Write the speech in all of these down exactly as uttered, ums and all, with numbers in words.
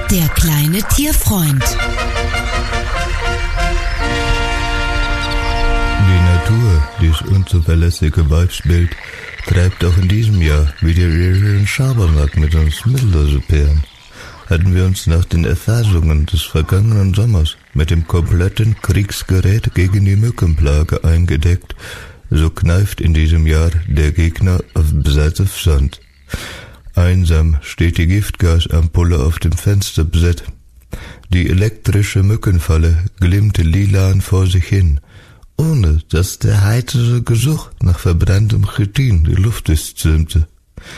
Der kleine Tierfreund. Die Natur, dieses unzuverlässige Weibsbild, treibt auch in diesem Jahr wieder ihren Schabernack mit uns Mitteleuropäern. Hatten wir uns nach den Erfahrungen des vergangenen Sommers mit dem kompletten Kriegsgerät gegen die Mückenplage eingedeckt, so kneift in diesem Jahr der Gegner auf Besatz auf Sand. Einsam steht die Giftgasampulle auf dem Fensterbrett. Die elektrische Mückenfalle glimmte lilan vor sich hin, ohne dass der heitere Geruch nach verbranntem Chitin die Luft durchströmte.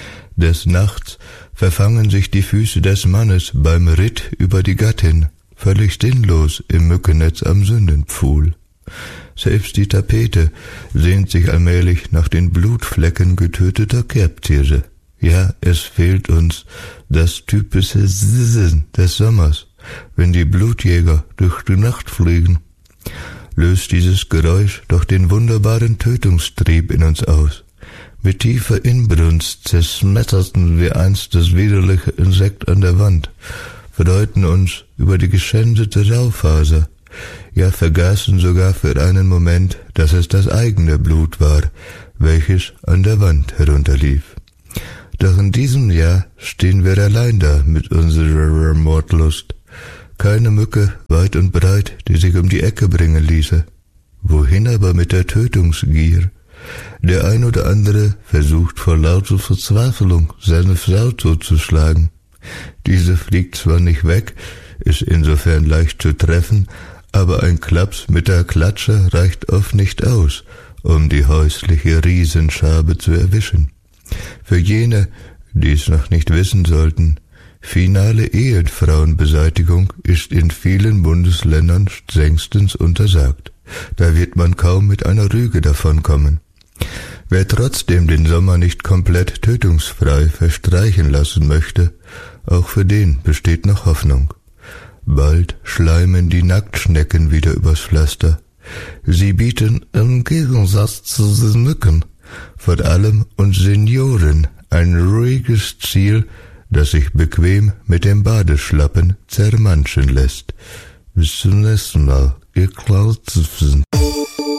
Des Nachts verfangen sich die Füße des Mannes beim Ritt über die Gattin, völlig sinnlos im Mückennetz am Sündenpfuhl. Selbst die Tapete sehnt sich allmählich nach den Blutflecken getöteter Kerbtiere. Ja, es fehlt uns das typische Sissen des Sommers, wenn die Blutjäger durch die Nacht fliegen. Löst dieses Geräusch doch den wunderbaren Tötungstrieb in uns aus. Mit tiefer Inbrunst zerschmetterten wir einst das widerliche Insekt an der Wand, freuten uns über die geschändete Raufaser, ja vergaßen sogar für einen Moment, dass es das eigene Blut war, welches an der Wand herunterlief. Doch in diesem Jahr stehen wir allein da mit unserer Mordlust. Keine Mücke weit und breit, die sich um die Ecke bringen ließe. Wohin aber mit der Tötungsgier? Der ein oder andere versucht vor lauter Verzweiflung, seine Frau totzuschlagen. Diese fliegt zwar nicht weg, ist insofern leicht zu treffen, aber ein Klaps mit der Klatsche reicht oft nicht aus, um die häusliche Riesenschabe zu erwischen. Für jene, die es noch nicht wissen sollten, finale Ehefrauenbeseitigung ist in vielen Bundesländern strengstens untersagt. Da wird man kaum mit einer Rüge davonkommen. Wer trotzdem den Sommer nicht komplett tötungsfrei verstreichen lassen möchte, auch für den besteht noch Hoffnung. Bald schleimen die Nacktschnecken wieder übers Pflaster. Sie bieten im Gegensatz zu den Mücken vor allem uns Senioren ein ruhiges Ziel, das sich bequem mit dem Badeschlappen zermanschen lässt. Bis zum nächsten Mal, ihr Klausen.